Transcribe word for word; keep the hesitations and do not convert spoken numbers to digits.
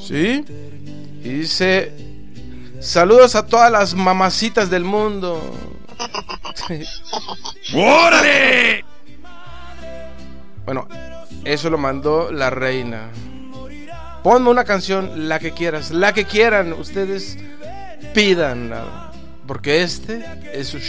¿Sí? Y dice: saludos a todas las mamacitas del mundo. ¡Órale! Bueno, eso lo mandó la reina. Ponme una canción, la que quieras, la que quieran, ustedes pidan, porque este es su show.